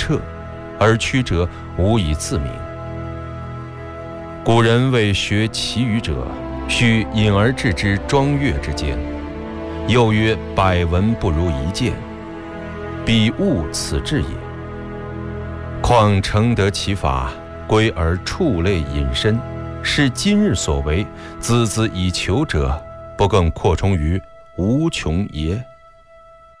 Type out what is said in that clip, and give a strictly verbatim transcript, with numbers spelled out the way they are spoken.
彻，而曲者无以自明。古人谓学其语者，须隐而置之庄乐之间，又曰百闻不如一见，彼物此志也。况诚得其法，归而触类引申，是今日所为，孜孜以求者，不更扩充于无穷也。